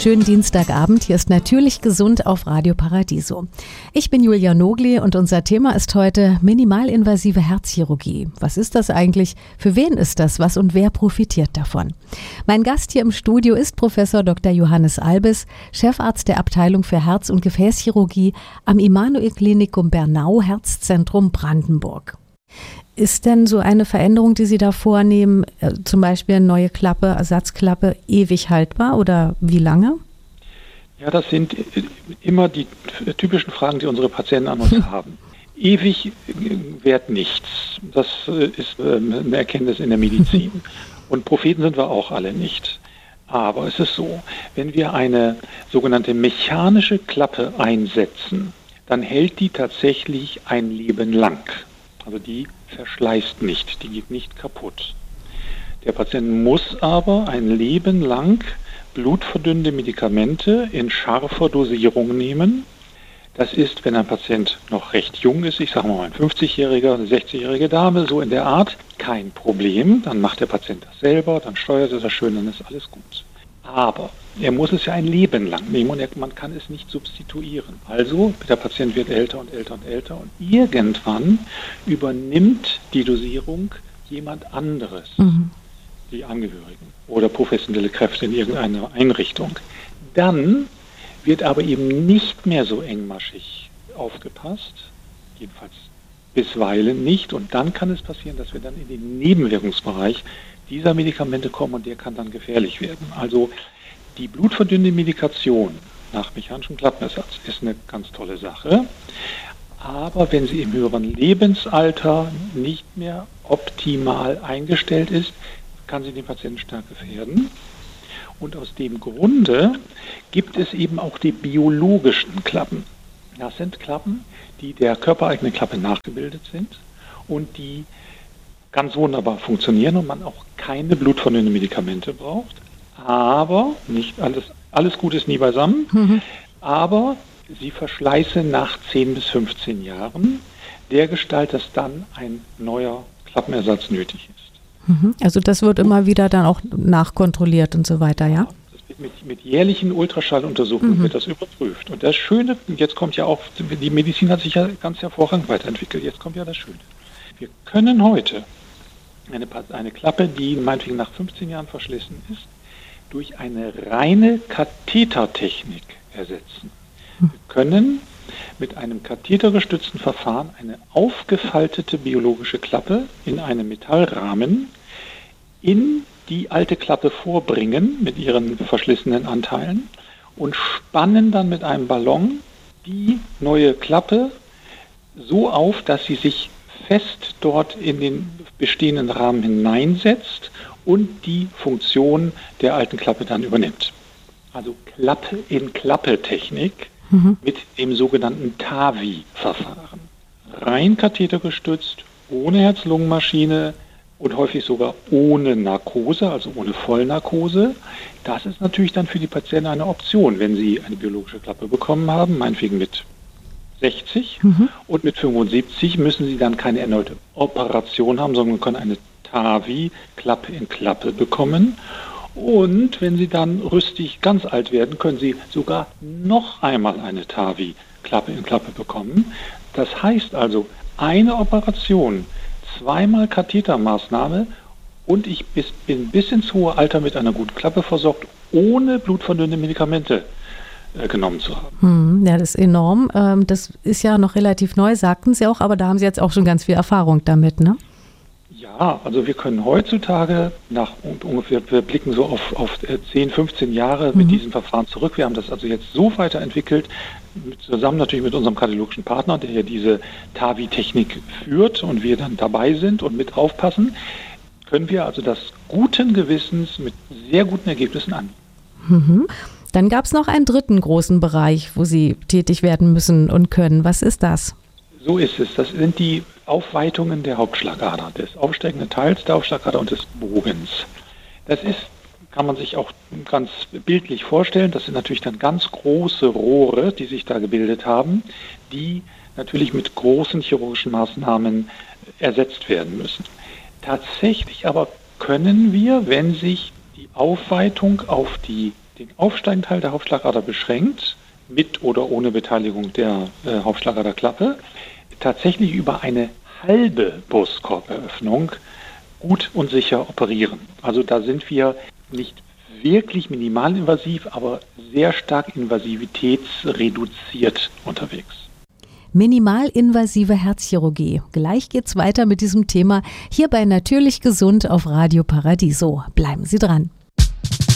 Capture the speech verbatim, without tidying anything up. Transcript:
Schönen Dienstagabend, hier ist Natürlich gesund auf Radio Paradiso. Ich bin Julia Nogli und unser Thema ist heute minimalinvasive Herzchirurgie. Was ist das eigentlich? Für wen ist das was und wer profitiert davon? Mein Gast hier im Studio ist Professor Doktor Johannes Albis, Chefarzt der Abteilung für Herz- und Gefäßchirurgie am Immanuel-Klinikum Bernau Herzzentrum Brandenburg. Ist denn so eine Veränderung, die Sie da vornehmen, zum Beispiel eine neue Klappe, Ersatzklappe, ewig haltbar oder wie lange? Ja, das sind immer die typischen Fragen, die unsere Patienten an uns haben. Ewig währt nichts. Das ist eine Erkenntnis in der Medizin. Und Propheten sind wir auch alle nicht. Aber es ist so, wenn wir eine sogenannte mechanische Klappe einsetzen, dann hält die tatsächlich ein Leben lang. Also die verschleißt nicht, die geht nicht kaputt. Der Patient muss aber ein Leben lang blutverdünnende Medikamente in scharfer Dosierung nehmen. Das ist, wenn ein Patient noch recht jung ist, ich sage mal ein fünfzigjähriger, eine sechzigjährige Dame, so in der Art, kein Problem. Dann macht der Patient das selber, dann steuert er das schön, dann ist alles gut. Aber er muss es ja ein Leben lang nehmen und er, man kann es nicht substituieren. Also der Patient wird älter und älter und älter und irgendwann übernimmt die Dosierung jemand anderes, mhm. die Angehörigen oder professionelle Kräfte in irgendeiner Einrichtung. Dann wird aber eben nicht mehr so engmaschig aufgepasst, jedenfalls bisweilen nicht. Und dann kann es passieren, dass wir dann in den Nebenwirkungsbereich dieser Medikamente kommen und der kann dann gefährlich werden. Also die blutverdünnende Medikation nach mechanischem Klappenersatz ist eine ganz tolle Sache. Aber wenn sie im höheren Lebensalter nicht mehr optimal eingestellt ist, kann sie den Patienten stark gefährden. Und aus dem Grunde gibt es eben auch die biologischen Klappen. Das sind Klappen, die der körpereigenen Klappe nachgebildet sind und die ganz wunderbar funktionieren und man auch keine blutverdünnenden Medikamente braucht. Aber, nicht alles, alles gut ist nie beisammen, mhm. aber sie verschleißen nach zehn bis fünfzehn Jahren dergestalt, dass dann ein neuer Klappenersatz nötig ist. Mhm. Also das wird immer wieder dann auch nachkontrolliert und so weiter, ja? Das wird mit, mit jährlichen Ultraschalluntersuchungen mhm. wird das überprüft. Und das Schöne, jetzt kommt ja auch, die Medizin hat sich ja ganz hervorragend weiterentwickelt, jetzt kommt ja das Schöne. Wir können heute eine, eine Klappe, die meinetwegen nach fünfzehn Jahren verschlissen ist, durch eine reine Kathetertechnik ersetzen. Wir können mit einem kathetergestützten Verfahren eine aufgefaltete biologische Klappe in einem Metallrahmen in die alte Klappe vorbringen mit ihren verschlissenen Anteilen und spannen dann mit einem Ballon die neue Klappe so auf, dass sie sich fest dort in den bestehenden Rahmen hineinsetzt und die Funktion der alten Klappe dann übernimmt. Also Klappe in Klappe-Technik mhm. mit dem sogenannten T A V I-Verfahren. Rein kathetergestützt, ohne Herz-Lungen-Maschine und häufig sogar ohne Narkose, also ohne Vollnarkose. Das ist natürlich dann für die Patienten eine Option, wenn sie eine biologische Klappe bekommen haben, meinetwegen mit sechzig mhm. und mit fünfundsiebzig müssen sie dann keine erneute Operation haben, sondern können eine T A V I Klappe in Klappe bekommen. Und wenn sie dann rüstig ganz alt werden, können sie sogar noch einmal eine T A V I Klappe in Klappe bekommen. Das heißt also, eine Operation, zweimal Kathetermaßnahme und ich bin bis ins hohe Alter mit einer guten Klappe versorgt, ohne blutverdünnende Medikamente genommen zu haben. Hm, ja, das ist enorm. Das ist ja noch relativ neu, sagten Sie auch, aber da haben Sie jetzt auch schon ganz viel Erfahrung damit, ne? Ja, also wir können heutzutage nach ungefähr, wir blicken so auf, auf zehn, fünfzehn Jahre mit mhm. diesem Verfahren zurück. Wir haben das also jetzt so weiterentwickelt, zusammen natürlich mit unserem kardiologischen Partner, der ja diese T A V I-Technik führt und wir dann dabei sind und mit aufpassen, können wir also das guten Gewissens mit sehr guten Ergebnissen anbieten. Mhm. Dann gab es noch einen dritten großen Bereich, wo Sie tätig werden müssen und können. Was ist das? So ist es. Das sind die Aufweitungen der Hauptschlagader, des aufsteigenden Teils der Hauptschlagader und des Bogens. Das ist, kann man sich auch ganz bildlich vorstellen, das sind natürlich dann ganz große Rohre, die sich da gebildet haben, die natürlich mit großen chirurgischen Maßnahmen ersetzt werden müssen. Tatsächlich aber können wir, wenn sich die Aufweitung auf die den aufsteigenden Teil der Hauptschlagader beschränkt, mit oder ohne Beteiligung der äh, Hauptschlagaderklappe, tatsächlich über eine halbe Brustkorberöffnung gut und sicher operieren. Also da sind wir nicht wirklich minimalinvasiv, aber sehr stark invasivitätsreduziert unterwegs. Minimalinvasive Herzchirurgie. Gleich geht's weiter mit diesem Thema hier bei Natürlich Gesund auf Radio Paradiso. Bleiben Sie dran.